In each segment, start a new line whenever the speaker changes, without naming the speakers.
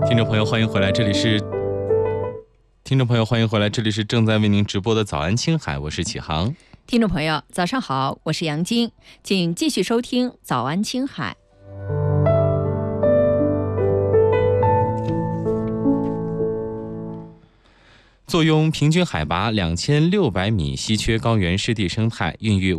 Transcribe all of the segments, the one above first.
听众朋友，欢迎回来，这里是正在为您直播的早安青海，我是启航。
听众朋友，早上好，我是杨晶，请继续收听早安青海。
坐拥平均海拔2600米稀缺高原湿地生态，孕育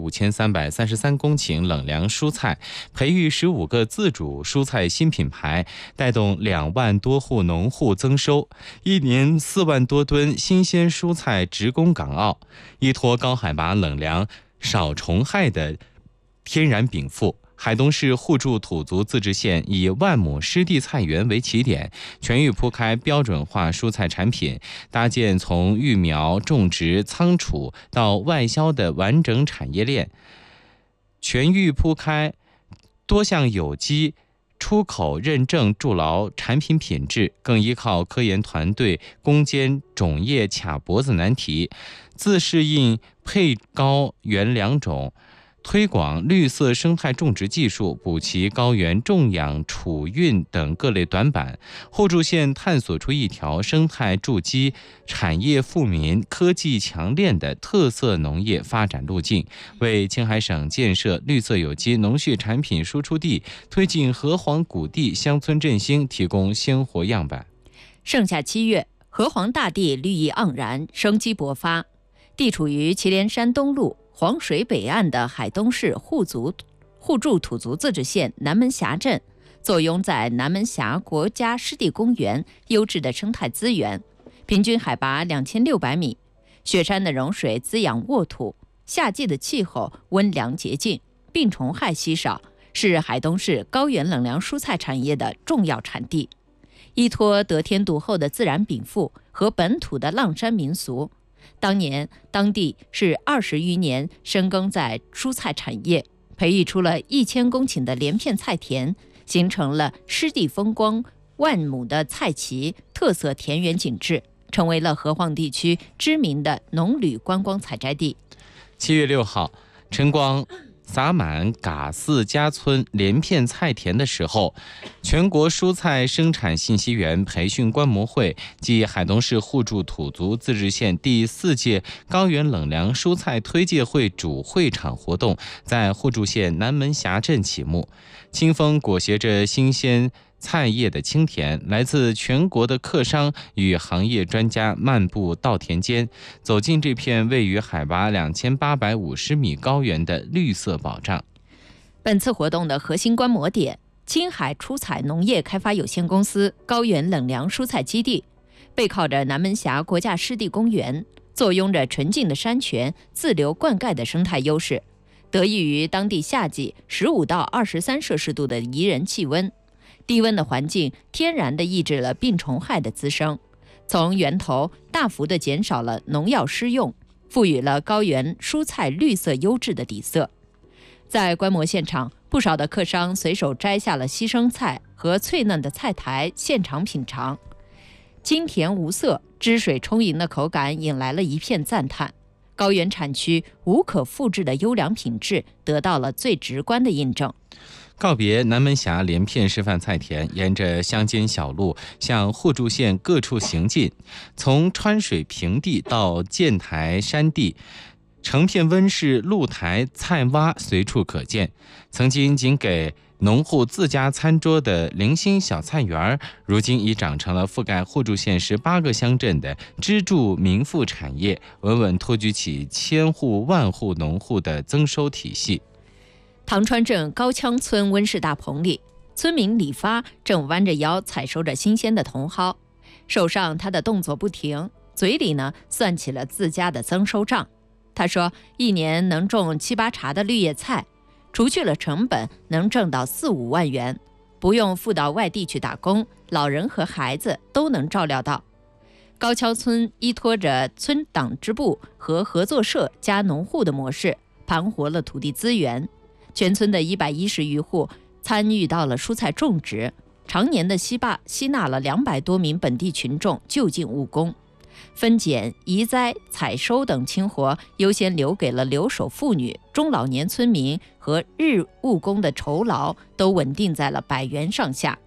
5333公顷冷凉蔬菜，培育15个自主蔬菜新品牌，带动2万多户农户增收，一年4万多吨新鲜蔬菜直供港澳，依托高海拔冷凉少虫害的天然禀赋。海东市互助土族自治县以万亩湿地菜园为起点，全域铺开标准化蔬菜产品，搭建从育苗、种植、仓储到外销的完整产业链，全域铺开多项有机出口认证筑牢产品品质，更依靠科研团队攻坚种业卡脖子难题，自适应配高原良种，推广绿色生态种植技术，补齐高原种养储运等各类短板。互助县探索出一条生态筑基、产业富民、科技强链的特色农业发展路径，为青海省建设绿色有机农畜产品输出地、推进河湟谷地乡村振兴提供鲜活样板。
盛夏7月，河湟大地绿意盎然，生机勃发。地处于祁连山东麓黄水北岸的海东市互助土族自治县南门峡镇，坐拥在南门峡国家湿地公园优质的生态资源，平均海拔2600米，雪山的融水滋养沃土，夏季的气候温凉洁净，病虫害稀少，是海东市高原冷凉蔬菜产业的重要产地。依托得天独厚的自然禀赋和本土的浪山民俗，当年当地是20余年深耕在蔬菜产业，培育出了1000公顷的连片菜田，形成了湿地风光万亩的菜畦特色田园景致，成为了河湟地区知名的农旅观光采摘地。
7月6号，晨光洒满嘎寺家村连片菜田的时候，全国蔬菜生产信息员培训观摩会暨海东市互助土族自治县第4届高原冷凉蔬菜推介会主会场活动在互助县南门峡镇启幕。清风裹挟着新鲜菜叶的青田，来自全国的客商与行业专家漫步稻田间，走进这片位于海拔2850米高原的绿色宝藏。
本次活动的核心观摩点，青海出彩农业开发有限公司高原冷凉蔬菜基地，背靠着南门峡国家湿地公园，坐拥着纯净的山泉、自流灌溉的生态优势，得益于当地夏季15到23摄氏度的宜人气温，低温的环境天然地抑制了病虫害的滋生，从源头大幅地减少了农药施用，赋予了高原蔬菜绿色优质的底色。在观摩现场，不少的客商随手摘下了西生菜和脆嫩的菜苔现场品尝，清甜无色、汁水充盈的口感引来了一片赞叹。高原产区无可复制的优良品质得到了最直观的印证。
告别南门峡连片示范菜田，沿着乡间小路向互助县各处行进，从川水平地到箭台山地，成片温室露台菜洼随处可见。曾经仅给农户自家餐桌的零星小菜园，如今已长成了覆盖互助县18个乡镇的支柱民富产业，稳稳托举起千户万户农户的增收体系。
塘川镇高羌村温室大棚里，村民李发正弯着腰采收着新鲜的茼蒿，手上他的动作不停，嘴里呢算起了自家的增收账。他说，一年能种7、8茬的绿叶菜，除去了成本，能挣到4、5万元，不用赴到外地去打工，老人和孩子都能照料到。高羌村依托着村党支部和合作社加农户的模式，盘活了土地资源。全村的110余户参与到了蔬菜种植，常年的吸纳了200多名本地群众就近务工，分拣、移栽、采收等轻活优先留给了留守妇女、中老年村民和日务工的酬劳都稳定在了100元上下。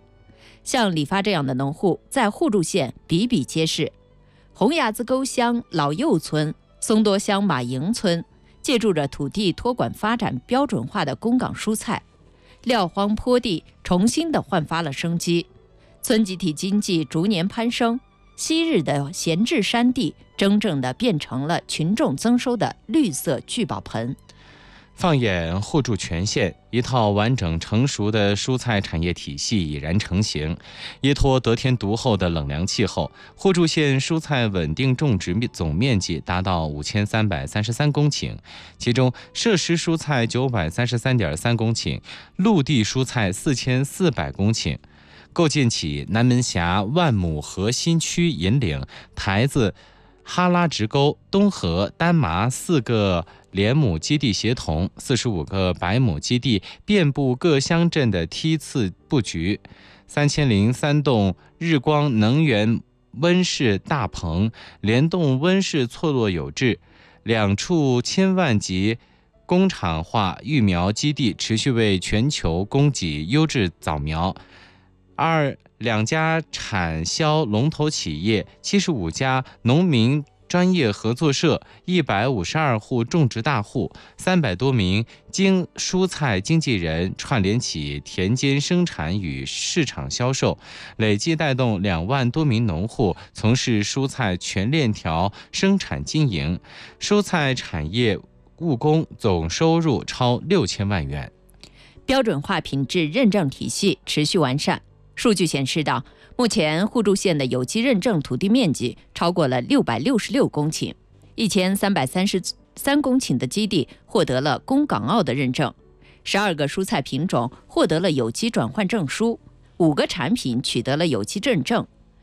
像李发这样的农户在互助县比比皆是。红崖子沟乡老右村、松多乡马营村借助着土地托管发展标准化的供港蔬菜，撂荒坡地重新的焕发了生机，村集体经济逐年攀升，昔日的闲置山地真正的变成了群众增收的绿色聚宝盆。
放眼互助全县，一套完整成熟的蔬菜产业体系已然成型。依托得天独厚的冷凉气候，互助县蔬菜稳定种植总面积达到5333公顷，其中设施蔬菜933.3公顷，陆地蔬菜4400公顷，构建起南门峡万亩核心区引领台子、哈拉直沟、东河、丹麻4个联亩基地协同，45个百亩基地遍布各乡镇的梯次布局，3003栋日光能源温室大棚，联动温室错落有致，2处千万级工厂化育苗基地持续为全球供给优质早苗。2家产销龙头企业，75家农民专业合作社，152户种植大户，300多名蔬菜经纪人串联起田间生产与市场销售，累计带动2万多名农户从事蔬菜全链条生产经营，蔬菜产业务工总收入超6000万元。
标准化品质认证体系持续完善。数据显示到，目前互助县的有机认证土地面积超过了666公顷，1333公顷的基地获得了供港澳的认证，12个蔬菜品种获得了有机转换证书，5个产品取得了有机认证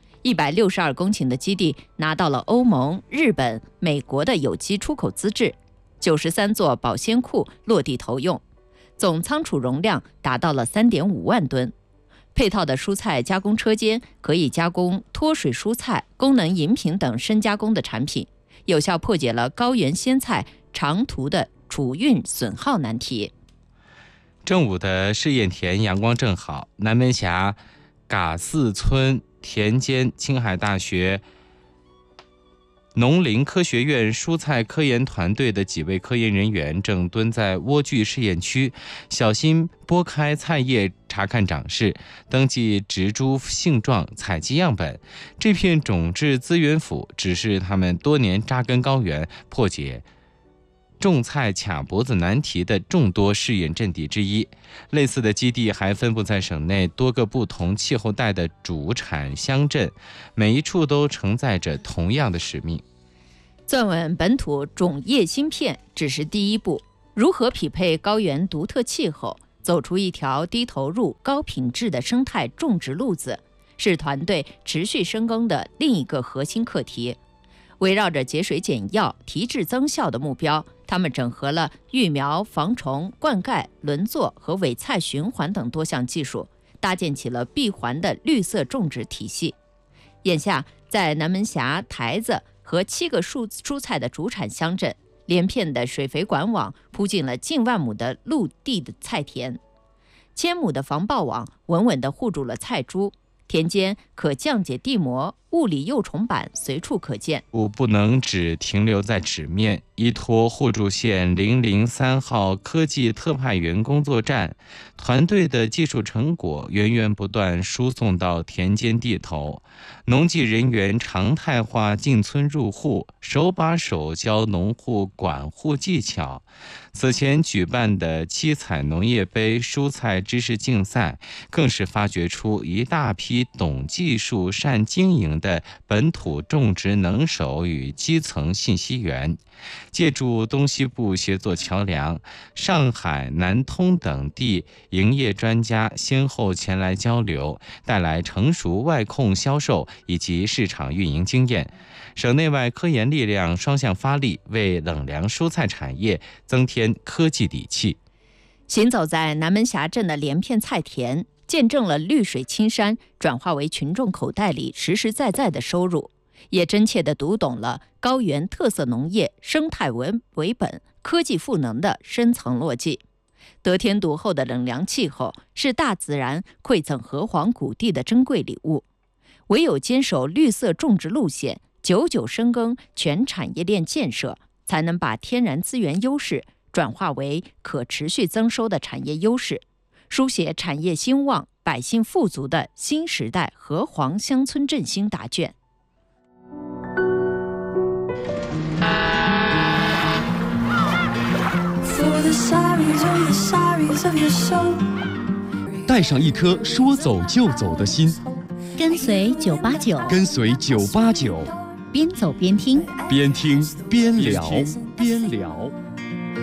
，162公顷的基地拿到了欧盟、日本、美国的有机出口资质，93座保鲜库落地投用，总仓储容量达到了3.5万吨。配套的蔬菜加工车间可以加工脱水蔬菜、功能饮品等深加工的产品，有效破解了高原鲜菜长途的储运损耗难题。
正午的试验田阳光正好，南门峡嘎寺村田间青海大学农林科学院蔬菜科研团队的几位科研人员正蹲在莴苣试验区，小心剥开菜叶查看长势，登记植株性状，采集样本。这片种质资源府只是他们多年扎根高原、破解种菜卡脖子难题的众多试验阵地之一。类似的基地还分布在省内多个不同气候带的主产乡镇，每一处都承载着同样的使命。
攥稳本土种业芯片只是第一步，如何匹配高原独特气候，走出一条低投入、高品质的生态种植路子，是团队持续深耕的另一个核心课题。围绕着节水减药、提质增效的目标，他们整合了育苗、防虫、灌溉、轮作和伪菜循环等多项技术，搭建起了闭环的绿色种植体系。眼下，在南门峡、台子和7个蔬菜的主产乡镇，连片的水肥管网铺进了近万亩的陆地的菜田，1000亩的防爆网稳稳地护住了菜株，田间可降解地膜，物理幼虫板随处可见。
不能只停留在纸面，依托互助县003号科技特派员工作站，团队的技术成果源源不断输送到田间地头，农技人员常态化进村入户，手把手教农户管护技巧。此前举办的七彩农业杯蔬菜知识竞赛，更是发掘出一大批懂技术、善经营的本土种植能手与基层信息源。借助东西部协作桥梁，上海、南通等地营业专家先后前来交流，带来成熟外控销售以及市场运营经验。省内外科研力量双向发力，为冷凉蔬菜产业增添科技底气。
行走在南门峡镇的连片菜田，见证了绿水青山转化为群众口袋里实实在在的收入，也真切地读懂了高原特色农业生态为本、科技赋能的深层逻辑。 得天独厚的冷凉气候是大自然馈赠河湟谷地的珍贵礼物。唯有坚守绿色种植路线，久久深耕全产业链建设，才能把天然资源优势转化为可持续增收的产业优势，书写产业兴旺、百姓富足的新时代河湟乡村振兴答卷。
带上一颗说走就走的心，
跟随989，
跟随989，
边走边听，
边听边聊，边聊。